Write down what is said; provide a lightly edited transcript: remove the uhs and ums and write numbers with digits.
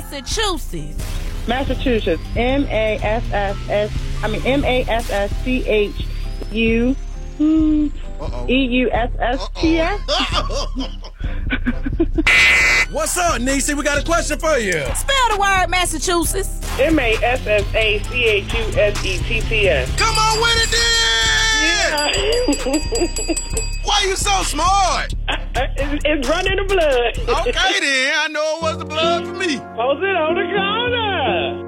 Massachusetts? Massachusetts. Massachusetts. What's up, Niecy? We got a question for you. Spell the word Massachusetts. Massachusetts. Come on with it, then! Why you so smart? It's running the blood. Okay, then. I know it was the blood for me. Post it on the corner.